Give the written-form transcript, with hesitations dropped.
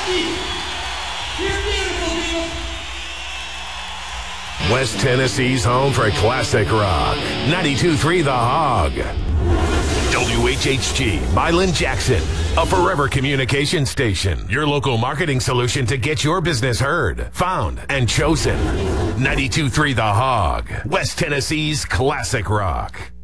You're beautiful, people. West Tennessee's home for classic rock. 92.3 The Hog. WHHG, Milan Jackson, a forever communication station. Your local marketing solution to get your business heard, found, and chosen. 92.3 The Hog, West Tennessee's classic rock.